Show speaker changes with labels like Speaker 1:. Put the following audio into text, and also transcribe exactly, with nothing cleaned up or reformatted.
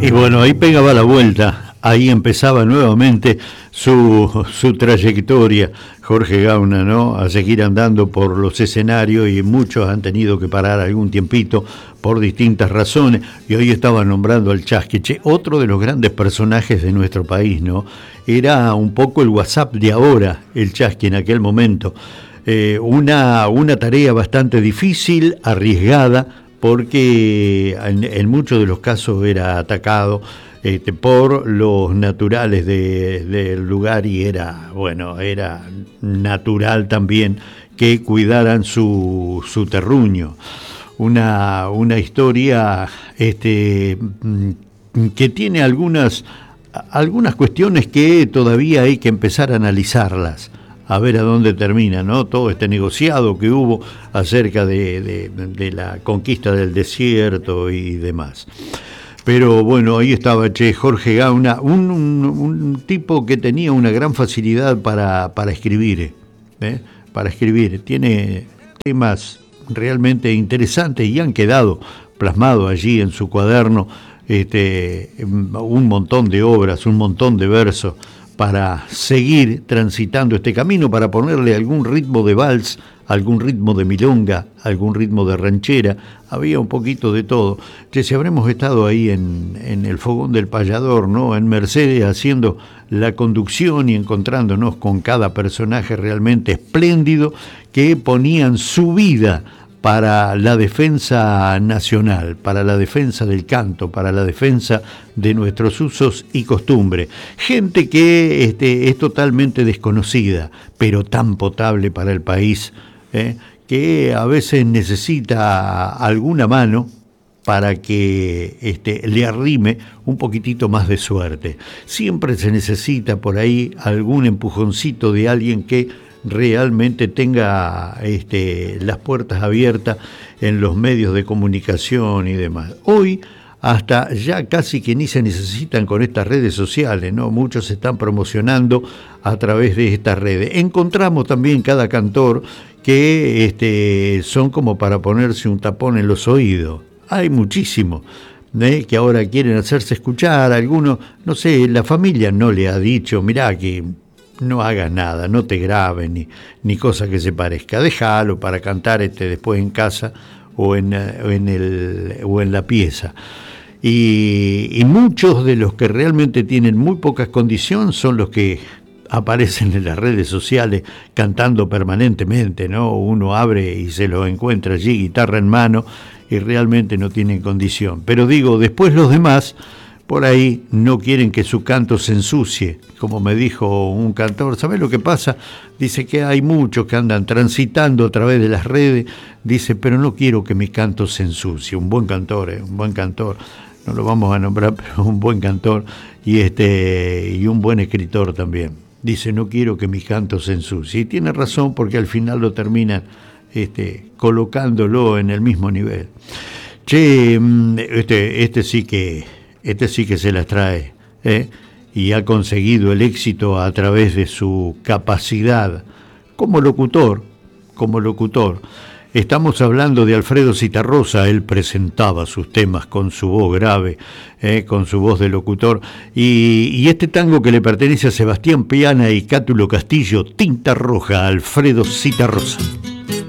Speaker 1: Y bueno, ahí pegaba la vuelta, ahí empezaba nuevamente su, su trayectoria, Jorge Gauna, ¿no? A seguir andando por los escenarios, y muchos han tenido que parar algún tiempito por distintas razones, y hoy estaba nombrando al Chasquiche, otro de los grandes personajes de nuestro país, ¿no? Era un poco el WhatsApp de ahora, el Chasqui en aquel momento. Eh, una, una tarea bastante difícil, arriesgada, porque en, en muchos de los casos era atacado este, por los naturales de, del lugar, y era, bueno, era natural también que cuidaran su, su terruño. Una, una historia este, que tiene algunas, algunas cuestiones que todavía hay que empezar a analizarlas, a ver a dónde termina, ¿no? Todo este negociado que hubo acerca de, de, de la conquista del desierto y demás. Pero bueno, ahí estaba, che, Jorge Gauna, un, un, un tipo que tenía una gran facilidad para, para escribir, ¿eh? Para escribir. Tiene temas realmente interesantes y han quedado plasmados allí en su cuaderno este, un montón de obras, un montón de versos, para seguir transitando este camino, para ponerle algún ritmo de vals, algún ritmo de milonga, algún ritmo de ranchera. Había un poquito de todo. Che, si habremos estado ahí en, en el Fogón del Payador, ¿no? En Mercedes, haciendo la conducción y encontrándonos con cada personaje realmente espléndido, que ponían su vida para la defensa nacional, para la defensa del canto, para la defensa de nuestros usos y costumbres. Gente que este, es totalmente desconocida, pero tan potable para el país, ¿eh? Que a veces necesita alguna mano para que este, le arrime un poquitito más de suerte. Siempre se necesita por ahí algún empujoncito de alguien que realmente tenga este, las puertas abiertas en los medios de comunicación y demás. Hoy hasta ya casi que ni se necesitan con estas redes sociales, ¿no? Muchos se están promocionando a través de estas redes. Encontramos también cada cantor que este, son como para ponerse un tapón en los oídos. Hay muchísimos, ¿eh? Que ahora quieren hacerse escuchar. Algunos, no sé, la familia no le ha dicho, mirá que no hagas nada, no te grabes ni, ni cosa que se parezca, déjalo para cantar este después en casa o en, o en, el, o en la pieza. Y, y muchos de los que realmente tienen muy pocas condiciones son los que aparecen en las redes sociales cantando permanentemente, ¿no? Uno abre y se lo encuentra allí, guitarra en mano, y realmente no tienen condición. Pero digo, después los demás por ahí no quieren que su canto se ensucie. Como me dijo un cantor, ¿sabes lo que pasa? Dice que hay muchos que andan transitando a través de las redes, dice, pero no quiero que mi canto se ensucie. Un buen cantor, ¿eh? Un buen cantor, no lo vamos a nombrar, pero un buen cantor y, este, y un buen escritor también. Dice, no quiero que mi canto se ensucie. Y tiene razón, porque al final lo terminan este, colocándolo en el mismo nivel. Che, este, este sí que... Este sí que se las trae, ¿eh? Y ha conseguido el éxito a través de su capacidad como locutor, como locutor. Estamos hablando de Alfredo Zitarrosa. Él presentaba sus temas con su voz grave, ¿eh? Con su voz de locutor. Y, y este tango que le pertenece a Sebastián Piana y Cátulo Castillo, Tinta Roja, Alfredo Zitarrosa.